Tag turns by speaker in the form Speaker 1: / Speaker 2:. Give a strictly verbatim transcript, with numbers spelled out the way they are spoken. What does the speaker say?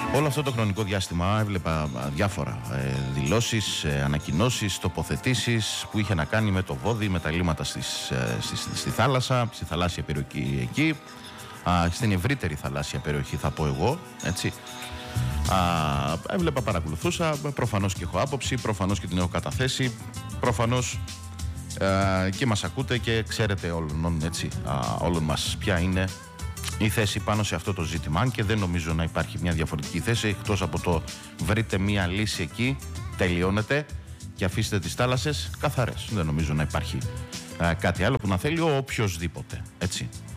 Speaker 1: Όλο αυτό το χρονικό διάστημα έβλεπα διάφορα ε, δηλώσεις, ε, ανακοινώσεις, τοποθετήσεις που είχε να κάνει με το βόδι, με τα λίμματα στις, ε, στις, στη θάλασσα, στη θαλάσσια περιοχή εκεί, α, στην ευρύτερη θαλάσσια περιοχή θα πω εγώ, έτσι. Α, έβλεπα, παρακολουθούσα, προφανώς και έχω άποψη, προφανώς και την έχω καταθέσει, προφανώς ε, και μας ακούτε και ξέρετε όλων, έτσι, α, όλων μας ποια είναι η θέση πάνω σε αυτό το ζήτημα. Αν και δεν νομίζω να υπάρχει μια διαφορετική θέση, εκτός από το βρείτε μια λύση εκεί, τελειώνετε και αφήστε τις θάλασσες καθαρές. Δεν νομίζω να υπάρχει α, κάτι άλλο που να θέλει ο οποιοσδήποτε, έτσι.